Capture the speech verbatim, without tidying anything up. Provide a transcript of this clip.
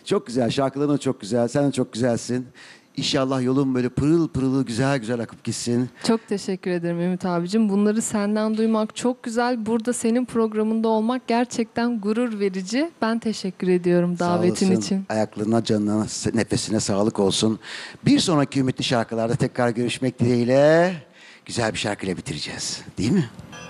Çok güzel. Şarkıların da çok güzel. Sen de çok güzelsin. İnşallah yolun böyle pırıl pırıl güzel güzel akıp gitsin. Çok teşekkür ederim Ümit abicim. Bunları senden duymak çok güzel. Burada senin programında olmak gerçekten gurur verici. Ben teşekkür ediyorum Sağ davetin olasın. için. Ayaklarına, canına, nefesine sağlık olsun. Bir sonraki ümitli şarkılarda tekrar görüşmek dileğiyle güzel bir şarkıyla bitireceğiz. Değil mi?